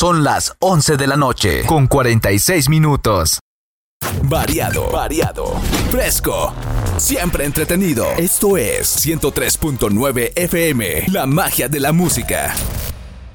Son las 11 de la noche, con 46 minutos. Variado, fresco, siempre entretenido. Esto es 103.9 FM, la magia de la música.